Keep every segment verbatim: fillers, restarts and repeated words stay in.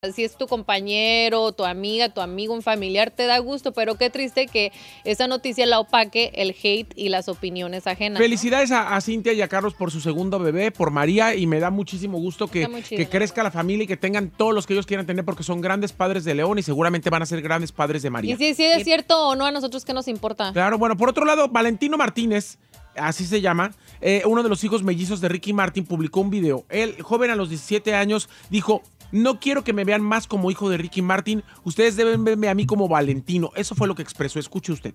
Si es tu compañero, tu amiga, tu amigo, un familiar, te da gusto, pero qué triste que esa noticia la opaque el hate y las opiniones ajenas. Felicidades, ¿no?, a, a Cintia y a Carlos por su segundo bebé, por María, y me da muchísimo gusto que, chido, que crezca la familia y que tengan todos los que ellos quieran tener, porque son grandes padres de León y seguramente van a ser grandes padres de María. Y si, si es cierto o no, a nosotros qué nos importa. Claro, bueno, por otro lado, Valentino Martínez, así se llama, eh, uno de los hijos mellizos de Ricky Martin, publicó un video. El joven a los diecisiete años dijo: no quiero que me vean más como hijo de Ricky Martin, ustedes deben verme a mí como Valentino. Eso fue lo que expresó, escuche usted.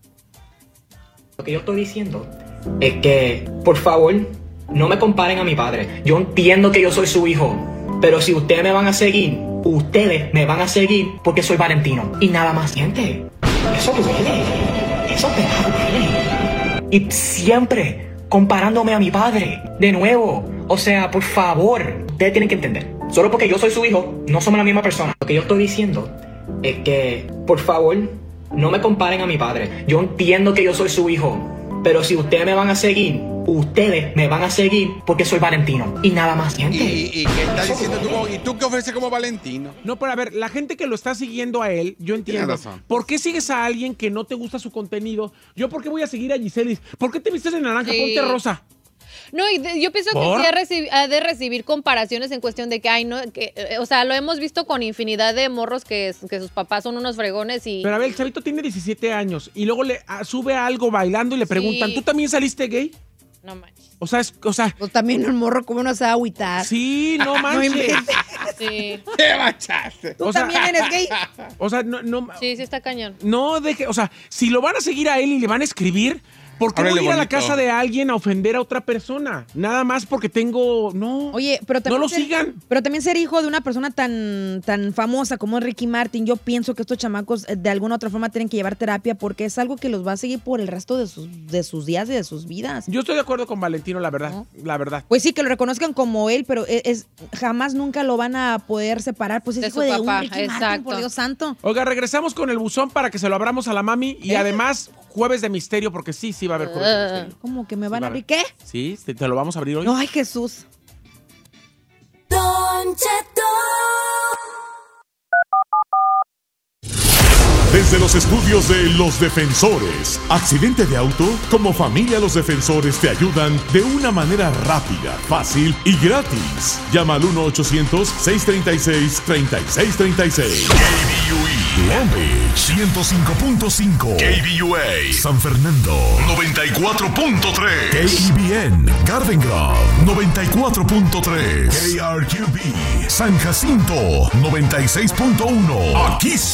Lo que yo estoy diciendo es que, por favor, no me comparen a mi padre. Yo entiendo que yo soy su hijo, pero si ustedes me van a seguir, ustedes me van a seguir porque soy Valentino. Y nada más, gente. Eso duele. Eso te duele. Y siempre comparándome a mi padre. De nuevo. O sea, por favor, ustedes tienen que entender. Solo porque yo soy su hijo, no somos la misma persona. Lo que yo estoy diciendo es que, por favor, no me comparen a mi padre. Yo entiendo que yo soy su hijo, pero si ustedes me van a seguir, ustedes me van a seguir porque soy Valentino. Y nada más, gente. ¿Y, y qué estás diciendo tú? ¿Y tú qué ofreces como Valentino? No, pero a ver, la gente que lo está siguiendo a él, yo entiendo. ¿Por qué sigues a alguien que no te gusta su contenido? Yo, ¿por qué voy a seguir a Giselis? ¿Por qué te vistes de naranja? Sí. Ponte rosa. No, y de, yo pienso ¿Por? que sí ha de recibir comparaciones en cuestión de que, ay, no, que, eh, o sea, lo hemos visto con infinidad de morros que, que sus papás son unos fregones y... Pero a ver, el chavito tiene diecisiete años y luego le a, sube algo bailando y le preguntan, sí. ¿tú también saliste gay? No manches. O sea, es, o sea... Pues también el morro, ¿cómo no se va a agüitar? Sí, no manches. No sí. ¿Qué machaste? ¿Tú o sea, también eres gay? O sea, no, no... Sí, sí está cañón. No deje, o sea, si lo van a seguir a él y le van a escribir... ¿Por qué voy a ir a la casa de alguien a ofender a otra persona? Nada más porque tengo... No, Oye, pero también no lo ser, sigan. Pero también ser hijo de una persona tan, tan famosa como es Ricky Martin, yo pienso que estos chamacos de alguna u otra forma tienen que llevar terapia porque es algo que los va a seguir por el resto de sus, de sus días y de sus vidas. Yo estoy de acuerdo con Valentino, la verdad, ¿no? La verdad. Pues sí, que lo reconozcan como él, pero es, es jamás nunca lo van a poder separar. Pues es de hijo su de papá. un Ricky Exacto. Martin, por Dios santo. Oiga, regresamos con el buzón para que se lo abramos a la mami y ¿Eh? además jueves de misterio, porque sí, sí va a haber jueves de misterio. ¿Cómo que me van sí, a abrir? ¿Qué? Sí, te, te lo vamos a abrir hoy. No, ay, Jesús. Don Cheto. Desde los estudios de Los Defensores. ¿Accidente de auto? Como familia Los Defensores te ayudan de una manera rápida, fácil y gratis. Llama al uno ochocientos, seiscientos treinta y seis, treinta y seis treinta y seis. K B U E Long Beach ciento cinco punto cinco. K B U A San Fernando noventa y cuatro punto tres. K E B N Garden Grove noventa y cuatro punto tres. K R Q B San Jacinto noventa y seis punto uno. Aquí